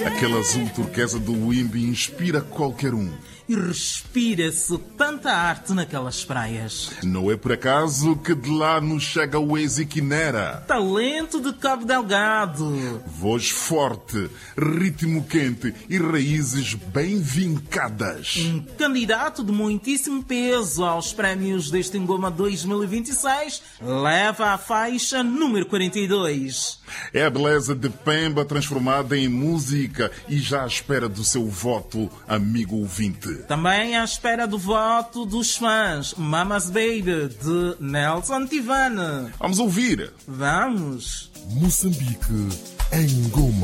Aquele azul turquesa do Wimby inspira qualquer um. E respira-se tanta arte naquelas praias. Não é por acaso que de lá nos chega o Eziquinera. Talento de Cabo Delgado. Voz forte, ritmo quente e raízes bem vincadas. Um candidato de muitíssimo peso aos prémios deste Ngoma 2026 leva a faixa número 42. É a beleza de Pemba transformada em música e já à espera do seu voto, amigo ouvinte. Também à espera do voto dos fãs, Mama's Baby, de Nelson Tivane. Vamos ouvir. Vamos. Moçambique em Ngoma.